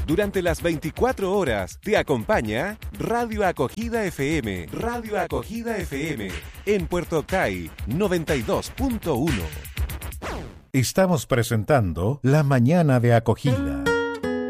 Durante las 24 horas te acompaña Radio Acogida FM. Radio Acogida FM en Puerto Ocay 92.1. Estamos presentando La Mañana de Acogida.